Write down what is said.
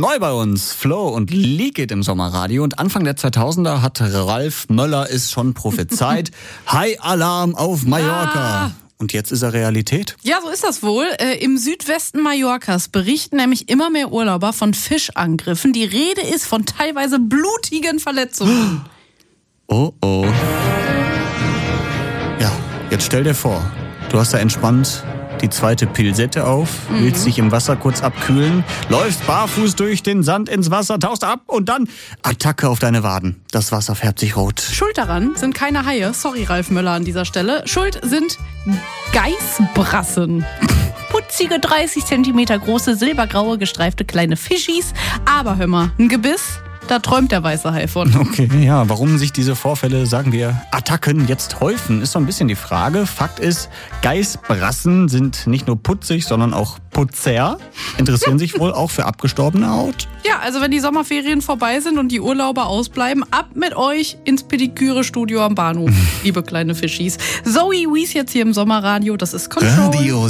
Neu bei uns, Flo und Leak It im Sommerradio. Und Anfang der 2000er hat Ralf Möller es schon prophezeit. High Alarm auf Mallorca. Und jetzt ist er Realität? Ja, so ist das wohl. Im Südwesten Mallorcas berichten nämlich immer mehr Urlauber von Fischangriffen. Die Rede ist von teilweise blutigen Verletzungen. Oh. Ja, jetzt stell dir vor, du hast da entspannt die zweite Pilsette auf, willst dich im Wasser kurz abkühlen, läufst barfuß durch den Sand ins Wasser, tauchst ab und dann Attacke auf deine Waden. Das Wasser färbt sich rot. Schuld daran sind keine Haie. Sorry, Ralf Möller an dieser Stelle. Schuld sind Geißbrassen. Putzige, 30 cm große, silbergraue, gestreifte kleine Fischis. Aber hör mal, ein Gebiss, da träumt der weiße Hai von. Okay, ja, warum sich diese Vorfälle, sagen wir, Attacken jetzt häufen, ist so ein bisschen die Frage. Fakt ist, Geißbrassen sind nicht nur putzig, sondern auch Putzer. Interessieren sich wohl auch für abgestorbene Haut. Ja, also wenn die Sommerferien vorbei sind und die Urlauber ausbleiben, ab mit euch ins Pediküre-Studio am Bahnhof, liebe kleine Fischis. Zoe Wies jetzt hier im Sommerradio, das ist Control. Radio